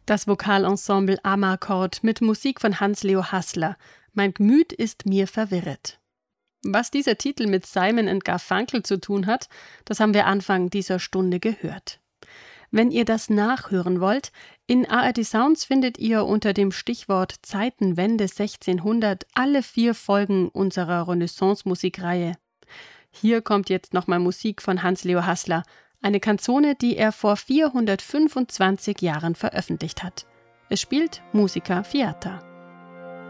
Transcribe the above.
Das Vokalensemble Amarcord mit Musik von Hans-Leo Haßler. Mein Gemüt ist mir verwirret. Was dieser Titel mit Simon & Garfunkel zu tun hat, das haben wir Anfang dieser Stunde gehört. Wenn ihr das nachhören wollt, in ARD Sounds findet ihr unter dem Stichwort Zeitenwende 1600 alle 4 Folgen unserer Renaissance-Musikreihe. Hier kommt jetzt nochmal Musik von Hans-Leo Haßler, eine Canzone, die er vor 425 Jahren veröffentlicht hat. Es spielt Musica Fiata.